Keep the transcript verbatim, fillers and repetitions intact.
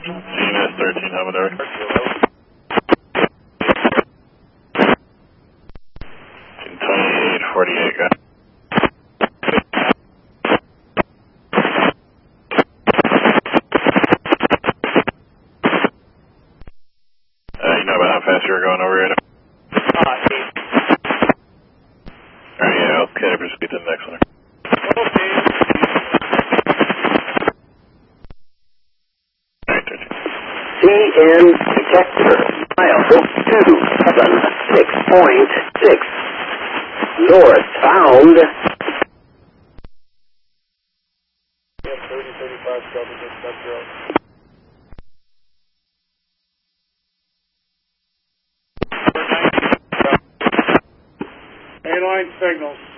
G S thirteen, how about twenty-eight forty-eight, guys. Uh, you know about how fast you were going over it? Alright, yeah, I'll kind of proceed to the next one. C N detector, mile two seven six point six. North bound. thirty thirty-five, Mainline signals.